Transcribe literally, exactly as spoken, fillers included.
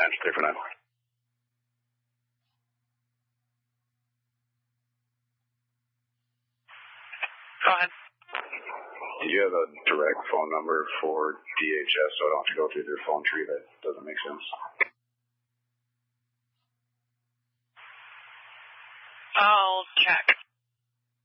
That's clear for now. Go ahead. Do you have a direct phone number for D H S so I don't have to go through their phone tree? That doesn't make sense.